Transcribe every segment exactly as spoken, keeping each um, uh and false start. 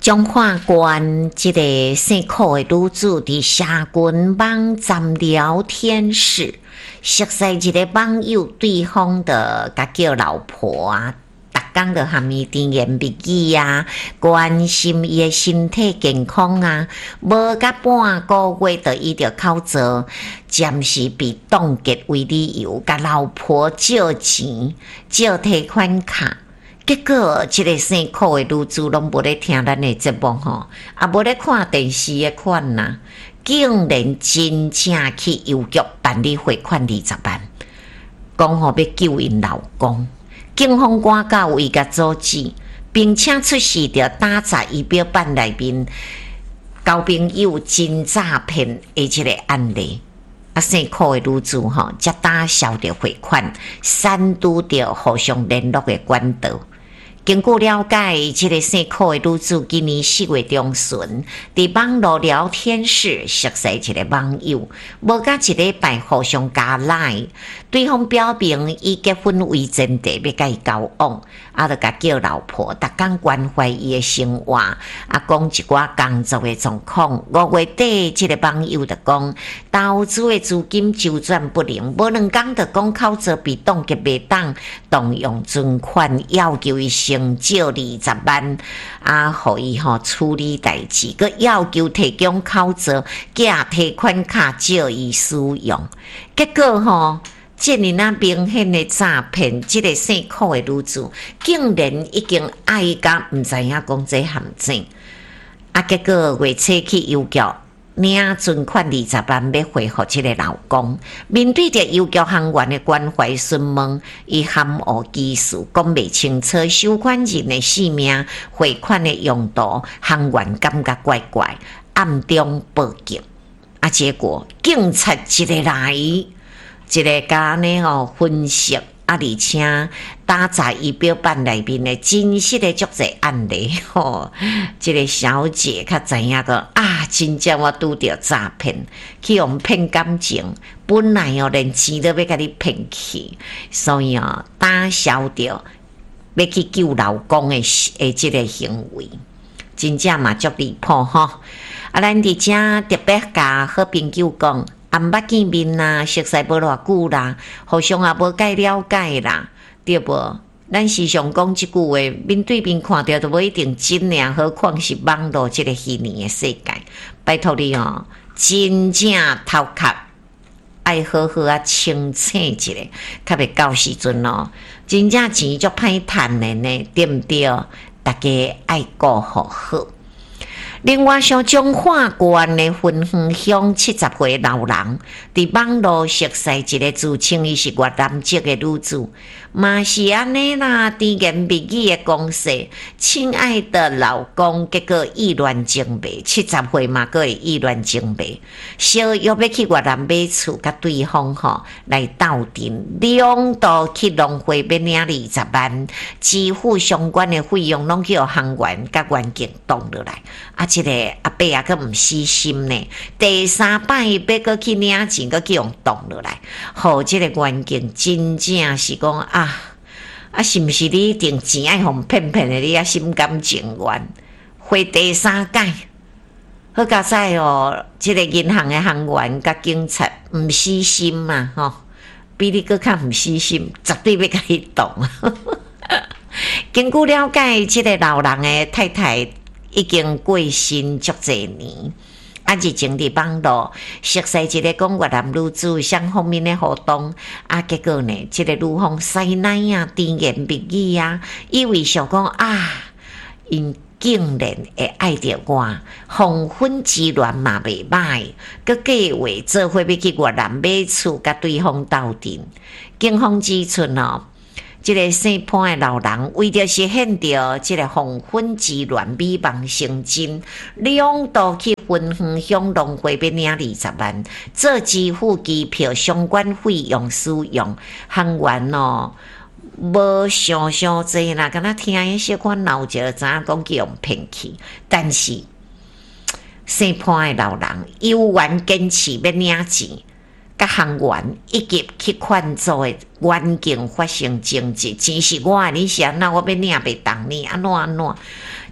中华县这个姓寇的女子伫社群网站聊天室，熟悉一个网友对方的甲叫老婆啊，逐工就含伊甜言蜜语啊，关心伊的身体健康啊，无甲半个月就伊着口罩暂时被冻结为理由，甲老婆借钱借提款卡。结果，即个姓寇的女子拢无咧听咱的节目吼，也无咧看电视的款呐，竟然真正去邮局办理汇款二十万，讲吼要救因老公。警方赶到位甲阻止，并且出示着打在仪表板内面交朋友真诈骗的即个案例。啊，姓寇的女子吼，才打消着汇款，删除着互相联络的管道。经过了解，这个姓寇的女子今年四月中旬，伫网络聊天室熟悉一个网友，无甲一礼拜互相加赖，对方表明以结婚为前提要甲伊交往，啊，就甲叫老婆，逐工关怀伊的生活，啊，讲一寡工作的状况。五月底，这个网友就讲，投资的资金周转不灵，无两工就讲口罩被冻结袂当，动用存款要求伊成借二十万，啊，互伊吼处理代志，佮要求提供口罩、假提款卡借伊使用。结果吼，这呢那明显的诈骗，这个姓寇的女子竟然已经爱甲毋知影讲这陷阱，啊，结果月初去邮局领存款二十万要回复这个老公，面对着邮局行员的关怀询问，伊含糊其辞，讲袂清楚收款人的姓名、汇款的用途，行员感觉怪怪，暗中报警。啊，结果警察一个来，一个甲呢哦分析。啊，而且打在仪表板内面的真实的足侪案例吼，这个小姐较知影个啊，真正我拄着诈骗，去用骗感情，本来哦连钱都要甲你骗去，所以哦打消掉要去救老公的诶这个行为，真正嘛足离谱吼。啊，咱伫遮特别甲好朋友讲。也毋捌见面啦，熟悉无偌久啦，互相也无介了解啦，对无？咱时常讲即句话，面对面看到都无一定真呢，何况是网络即个虚拟的世界。拜托你哦，真正头壳爱好好啊清醒一下，较袂到时阵哦，真正钱足歹趁的呢，对毋对？大家爱顾好好。另外，像中华县的分园乡七十岁老人，伫网络熟悉一个自称伊是越南籍的女子，嘛是安尼啦，甜言蜜语的讲说，亲爱的老公，结果意乱情迷，七十岁嘛，佫会意乱情迷，小约要去越南买厝，甲对方吼来斗阵，两度去浪费要领二十万，支付相关的费用，拢叫行员甲员警挡落来。啊，这个阿伯也佫毋死心呢，第三摆要佫去领钱，佫叫人挡落来，互这个员警真正是讲啊啊，是毋是你一定钱爱互骗骗的？你也心甘情愿？回第三届，好佳哉哦！这个银行的行员甲警察毋死心嘛，吼、哦，比你佫较毋死心，绝对要甲你挡。根据了解，这个老人的太太。已经过身足侪年，啊，日前伫网络熟悉一个讲越南女子双方面的互动，啊，结果呢，这个女方塞奶啊，甜言蜜语啊，以为想讲啊，因竟然会爱着我，黄昏之恋嘛袂歹，佮计划做伙要去越南买厝，甲对方斗阵。警方指出哦。这个姓潘的老人为着实现着这个黄昏之恋美梦成真，两度去分园乡浪费要领二十万，做支付机票相关费用使用，行员哦无想想济啦，敢若听迄小可闹着，知影讲叫用骗去，但是姓潘的老人犹原坚持要领钱。甲行员以及去劝阻的员警发生争执，钱是我的，你是安那我要领袂当你安怎安怎？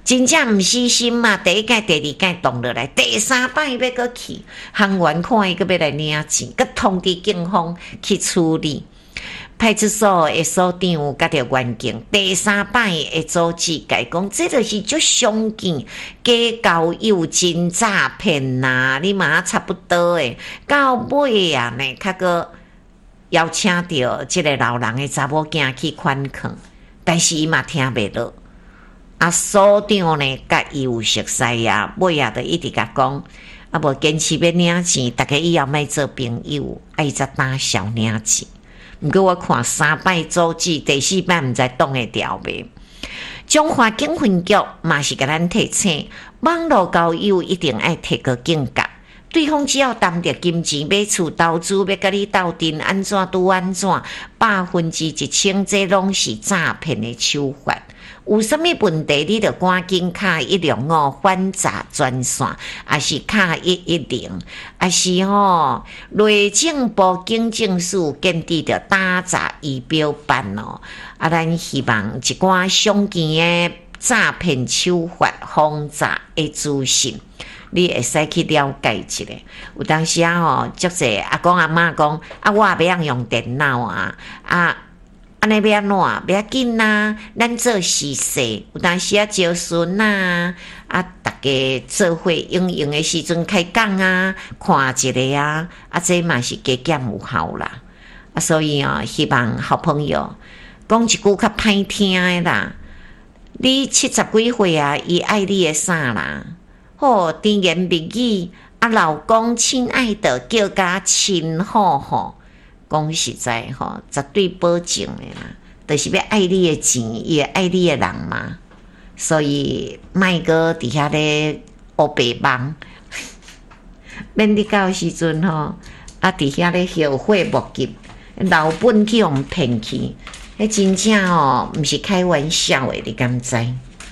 真正毋死心嘛，第一届、第二届动落来，第三摆要搁去，行员看伊搁要来领钱，搁通知警方去处理。派出所的所长甲着员警，第三摆的组织改讲，这就是足常见假交友真诈骗呐，你嘛差不多诶。到尾啊呢，较搁邀请着即个老人的查某囝去款款，但是伊嘛听袂落。啊，所长呢，甲伊有熟悉啊，尾啊，就一直甲讲，啊，无坚持要领钱，大家以后莫做朋友，啊，伊才打消领钱。毋过我看三摆组织，第四摆毋知挡会牢袂。中华警分局嘛是甲咱提醒，网络交友一定爱提高警觉。对方只要谈着金钱买厝投资，要甲你斗阵安怎拄安怎，百分之一千，这拢是诈骗的手法。有啥物问题，你着赶紧敲一零五反诈专线，还是敲一一零，还是吼内政部警政署建立着打诈仪表板哦。啊，咱希望一寡常见的诈骗手法、防诈的资讯，你会使去了解一下。有当时啊吼，足侪阿公阿嬷讲啊，我也袂晓用电脑啊啊。安尼要安怎？不要紧啦，咱做实事。有当时啊，招孙啊，啊，大家做伙应用的时阵开讲啊，看一个啊，啊，这嘛是加减有效啦。啊，所以啊，希望好朋友讲一句较歹听的啦。你七十几岁啊，伊爱你的啥啦？好，甜言蜜语啊，老公亲爱的，叫甲亲好吼。讲实在吼，绝对保证的啦，就是要爱你的钱，也爱你的人嘛。所以莫个伫遐咧黑白忙，免你到时阵吼，啊伫遐咧后悔莫及，老本去互骗去，迄真正哦，毋是开玩笑的，你敢知？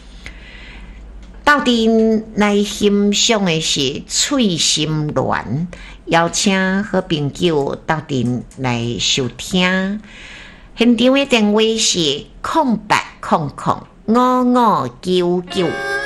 到底来欣赏的是翠心恋，邀请好朋友到底来收听。现场的电话是空八空空五五九九。